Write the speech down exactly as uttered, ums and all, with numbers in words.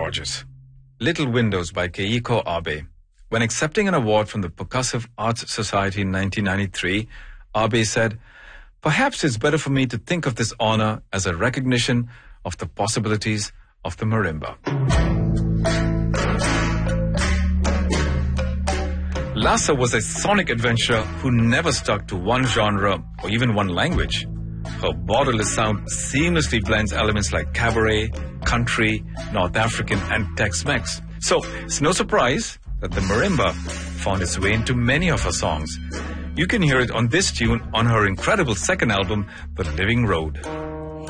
gorgeous. Little Windows by Keiko Abe. When accepting an award from the Percussive Arts Society in nineteen ninety-three, Abe said, "Perhaps it's better for me to think of this honor as a recognition of the possibilities of the marimba." Lhasa was a sonic adventurer who never stuck to one genre or even one language. Her borderless sound seamlessly blends elements like cabaret, country, North African, and Tex-Mex. So, it's no surprise that the marimba found its way into many of her songs. You can hear it on this tune on her incredible second album, The Living Road.